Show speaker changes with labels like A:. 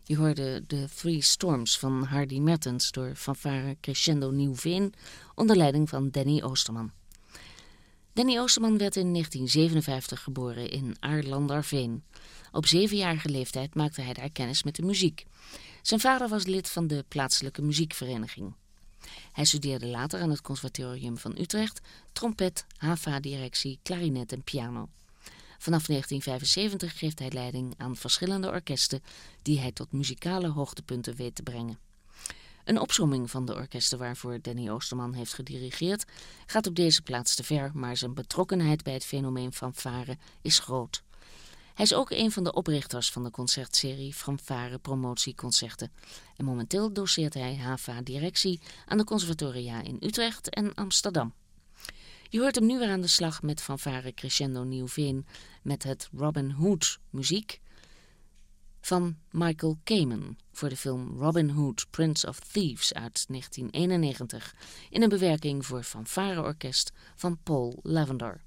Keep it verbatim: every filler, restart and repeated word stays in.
A: Je hoorde de Three Storms van Hardy Mertens door fanfare Crescendo Nieuw-Veen onder leiding van Danny Oosterman. Danny Oosterman werd in negentien zevenenvijftig geboren in Aarlanderveen. Op zevenjarige leeftijd maakte hij daar kennis met de muziek. Zijn vader was lid van de plaatselijke muziekvereniging. Hij studeerde later aan het Conservatorium van Utrecht trompet, H V A-directie, klarinet en piano. Vanaf negentien vijfenzeventig geeft hij leiding aan verschillende orkesten die hij tot muzikale hoogtepunten weet te brengen. Een opsomming van de orkesten waarvoor Danny Oosterman heeft gedirigeerd gaat op deze plaats te ver, maar zijn betrokkenheid bij het fenomeen fanfare is groot. Hij is ook een van de oprichters van de concertserie Fanfare Promotieconcerten en momenteel doseert hij H V A-directie aan de conservatoria in Utrecht en Amsterdam. Je hoort hem nu weer aan de slag met fanfare Crescendo Nieuw-Veen met het Robin Hood muziek van Michael Kamen voor de film Robin Hood, Prince of Thieves uit negentien eenennegentig in een bewerking voor fanfareorkest van Paul Lavender.